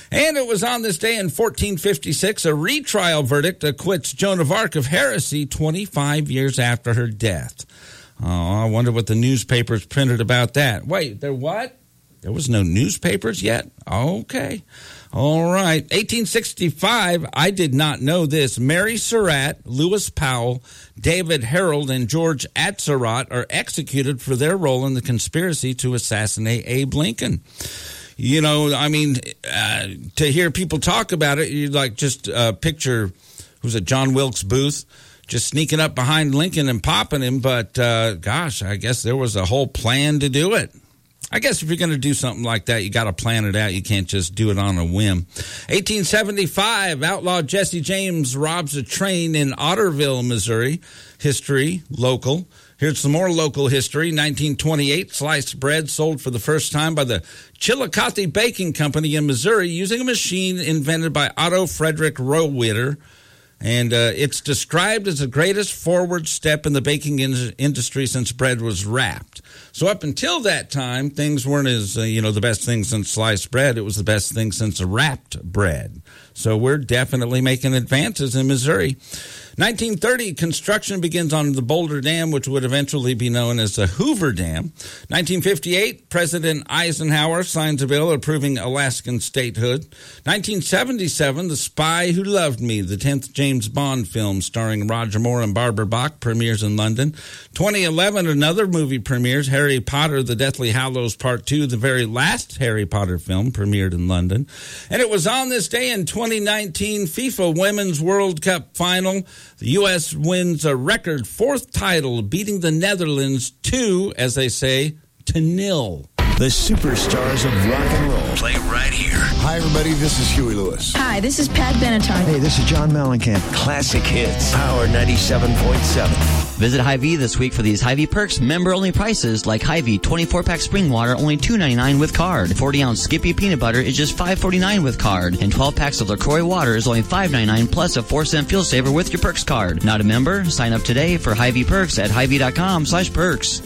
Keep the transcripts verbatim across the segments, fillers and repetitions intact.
And it was on this day in fourteen fifty-six, a retrial verdict acquits Joan of Arc of heresy twenty-five years after her death. Oh, I wonder what the newspapers printed about that. Wait, there what? There was no newspapers yet? Okay. All right. eighteen sixty-five, I did not know this. Mary Surratt, Lewis Powell, David Harold, and George Atzerodt are executed for their role in the conspiracy to assassinate Abe Lincoln. You know, I mean, uh, to hear people talk about it, you like just uh, picture, who's it, John Wilkes Booth, just sneaking up behind Lincoln and popping him. But, uh, gosh, I guess there was a whole plan to do it. I guess if you're going to do something like that, you got to plan it out. You can't just do it on a whim. eighteen seventy-five, outlaw Jesse James robs a train in Otterville, Missouri. History, local. Here's some more local history. nineteen twenty-eight, sliced bread sold for the first time by the Chillicothe Baking Company in Missouri using a machine invented by Otto Frederick Rohwitter. And uh, it's described as the greatest forward step in the baking in- industry since bread was wrapped. So up until that time, things weren't as, uh, you know, the best thing since sliced bread. It was the best thing since wrapped bread. So we're definitely making advances in Missouri. nineteen thirty, construction begins on the Boulder Dam, which would eventually be known as the Hoover Dam. nineteen fifty-eight, President Eisenhower signs a bill approving Alaskan statehood. nineteen seventy-seven, The Spy Who Loved Me, the tenth James Bond film starring Roger Moore and Barbara Bach, premieres in London. twenty eleven, another movie premieres, Harry Potter, The Deathly Hallows Part two, the very last Harry Potter film, premiered in London. And it was on this day in twenty nineteen, FIFA Women's World Cup Final. The U S wins a record fourth title, beating the Netherlands two, as they say, to nil. The superstars of rock and roll. Play right here. Hi, everybody. This is Huey Lewis. Hi, this is Pat Benatar. Hey, this is John Mellencamp. Classic hits. Power ninety-seven point seven. Visit Hy-Vee this week for these Hy-Vee perks, member-only prices like Hy-Vee twenty-four pack spring water, only two ninety-nine with card. forty ounce Skippy peanut butter is just five forty-nine with card. And twelve packs of LaCroix water is only five ninety-nine plus a four cent fuel saver with your perks card. Not a member? Sign up today for Hy-Vee perks at Hy-Vee.com slash perks.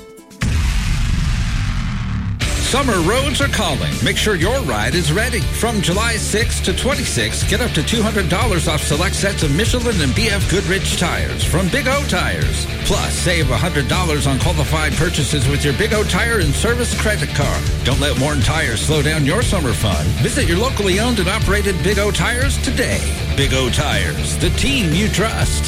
Summer roads are calling. Make sure your ride is ready. From July sixth to twenty-sixth, get up to two hundred dollars off select sets of Michelin and B F Goodrich tires from Big O Tires. Plus, save one hundred dollars on qualified purchases with your Big O Tire and Service credit card. Don't let Warren Tires slow down your summer fun. Visit your locally owned and operated Big O Tires today. Big O Tires, the team you trust.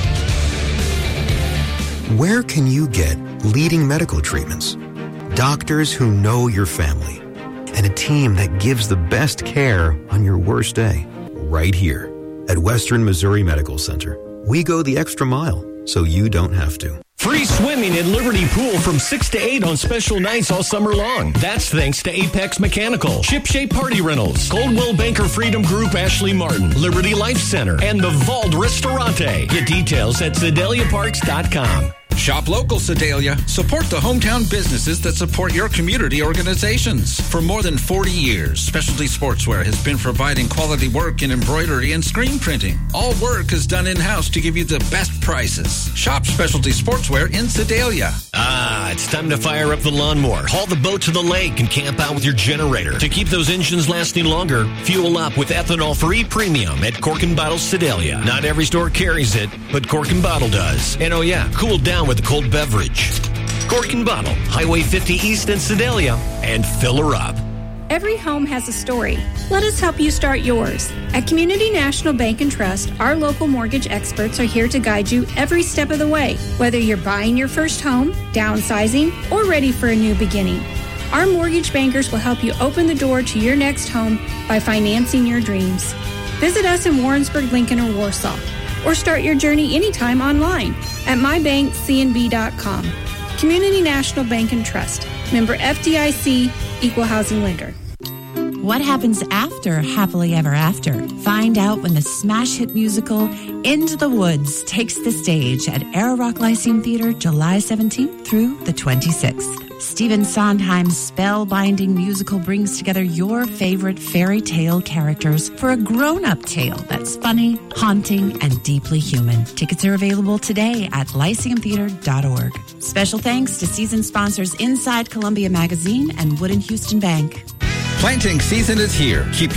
Where can you get leading medical treatments? Doctors who know your family, and a team that gives the best care on your worst day. Right here at Western Missouri Medical Center. We go the extra mile so you don't have to. Free swimming at Liberty Pool from six to eight on special nights all summer long. That's thanks to Apex Mechanical, Ship Shape Party Rentals, Coldwell Banker Freedom Group Ashley Martin, Liberty Life Center, and the Vault Ristorante. Get details at Sedalia Parks dot com. Shop local, Sedalia. Support the hometown businesses that support your community organizations. For more than forty years, Specialty Sportswear has been providing quality work in embroidery and screen printing. All work is done in-house to give you the best prices. Shop Specialty Sportswear in Sedalia. Ah, it's time to fire up the lawnmower, haul the boat to the lake, and camp out with your generator. To keep those engines lasting longer, fuel up with ethanol-free premium at Cork and Bottle Sedalia. Not every store carries it, but Cork and Bottle does. And oh yeah, cool down with a cold beverage. Cork and Bottle, Highway fifty East in Sedalia, and fill her up. Every home has a story. Let us help you start yours. At Community National Bank and Trust, our local mortgage experts are here to guide you every step of the way, whether you're buying your first home, downsizing, or ready for a new beginning. Our mortgage bankers will help you open the door to your next home by financing your dreams. Visit us in Warrensburg, Lincoln, or Warsaw, or start your journey anytime online at my bank c n b dot com. Community National Bank and Trust. Member F D I C, Equal Housing Lender. What happens after Happily Ever After? Find out when the smash hit musical Into the Woods takes the stage at Air Rock Lyceum Theater July seventeenth through the twenty-sixth. Stephen Sondheim's spellbinding musical brings together your favorite fairy tale characters for a grown-up tale that's funny, haunting, and deeply human. Tickets are available today at lyceum theater dot org. Special thanks to season sponsors Inside Columbia Magazine and Wood and Houston Bank. Planting season is here. Keep your operation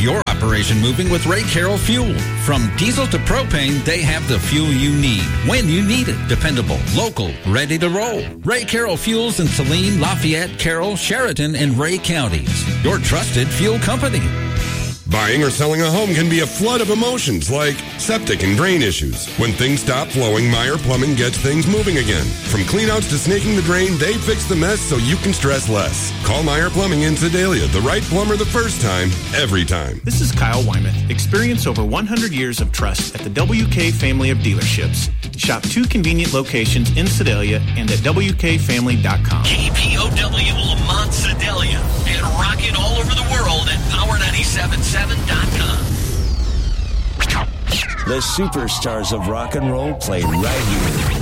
separation moving with Ray Carroll Fuel. From diesel to propane, they have the fuel you need when you need it. Dependable, local, ready to roll. Ray Carroll Fuels in Saline, Lafayette, Carroll, Sheridan, and Ray counties. Your trusted fuel company. Buying or selling a home can be a flood of emotions like septic and drain issues. When things stop flowing, Meyer Plumbing gets things moving again. From cleanouts to snaking the drain, they fix the mess so you can stress less. Call Meyer Plumbing in Sedalia, the right plumber the first time, every time. This is Kyle Wymuth. Experience over one hundred years of trust at the W K family of dealerships. Shop two convenient locations in Sedalia and at W K family dot com. K P O W Lamont Sedalia and rocking all over the world at power nine seven seven dot com. The superstars of rock and roll play right here.